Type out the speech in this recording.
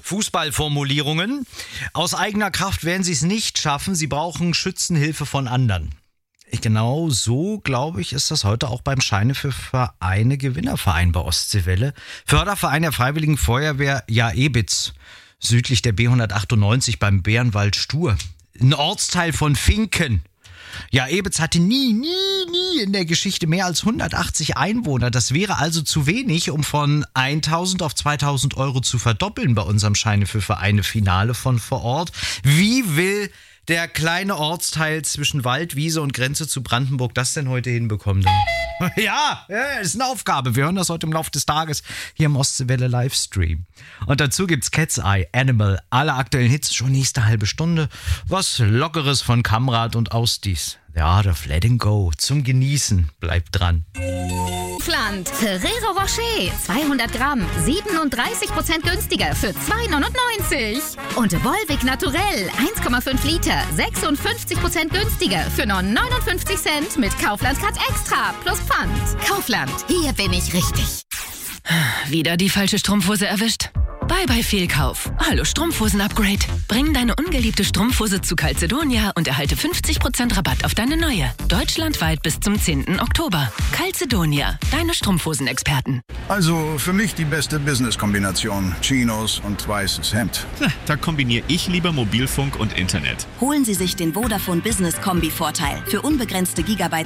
Fußballformulierungen. Aus eigener Kraft werden sie es nicht schaffen. Sie brauchen Schützenhilfe von anderen. Genau so, glaube ich, ist das heute auch beim Scheine für Vereine Gewinnerverein bei Ostseewelle. Förderverein der Freiwilligen Feuerwehr Jaebitz, südlich der B198 beim Bärenwald Stur. Ein Ortsteil von Finken. Jaebitz hatte nie in der Geschichte mehr als 180 Einwohner. Das wäre also zu wenig, um von 1.000 auf 2.000 Euro zu verdoppeln bei unserem Scheine für Vereine Finale von vor Ort. Wie will der kleine Ortsteil zwischen Wald, Wiese und Grenze zu Brandenburg das denn heute hinbekommen? Ja, ist eine Aufgabe. Wir hören das heute im Laufe des Tages hier im Ostseewelle Livestream. Und dazu gibt's Cat's Eye, Animal, alle aktuellen Hits schon nächste halbe Stunde. Was Lockeres von Kamrat und Ausdies. The Art of Letting Go. Zum Genießen. Bleibt dran. Kaufland. Ferrero Rocher. 200 Gramm. 37% günstiger für 2,99. Und Volvic Naturell. 1,5 Liter. 56% günstiger für nur 59 Cent mit Kaufland Cut Extra plus Pfand. Kaufland. Hier bin ich richtig. Wieder die falsche Strumpfhose erwischt? Bye Fehlkauf. Hallo Strumpfhosen-Upgrade. Bring deine ungeliebte Strumpfhose zu Calzedonia und erhalte 50% Rabatt auf deine neue. Deutschlandweit bis zum 10. Oktober. Calzedonia, deine Strumpfhosen-Experten. Also für mich die beste Business-Kombination. Chinos und weißes Hemd. Da kombiniere ich lieber Mobilfunk und Internet. Holen Sie sich den Vodafone Business Kombi-Vorteil für unbegrenzte Gigabyte